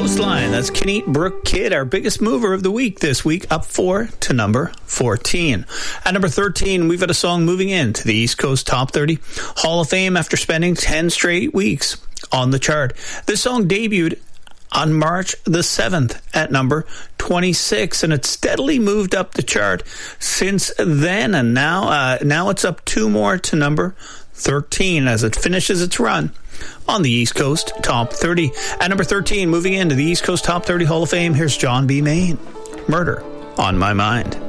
Coastline. That's Kenny Brooke Kid, our biggest mover of the week this week, up 4 to number 14. At number 13, we've got a song moving into the East Coast Top 30 Hall of Fame after spending 10 straight weeks on the chart. This song debuted on March the 7th at number 26, and it's steadily moved up the chart since then, and now it's up 2 more to number 13 as it finishes its run on the East Coast Top 30. At number 13, moving into the East Coast Top 30 Hall of Fame, here's John B. Mayne, Murder on My Mind.